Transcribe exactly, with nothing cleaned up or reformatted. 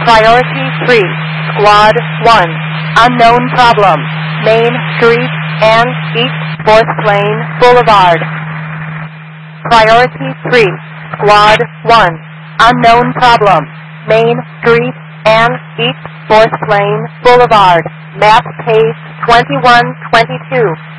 Priority three, Squad one, unknown problem, Main Street and East fourth Lane Boulevard. Priority three, Squad one, unknown problem, Main Street and East fourth Lane Boulevard. Map page twenty-one twenty-two.